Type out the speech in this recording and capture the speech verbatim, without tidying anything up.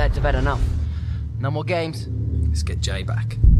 lads have had enough. No more games. Let's get Jay back.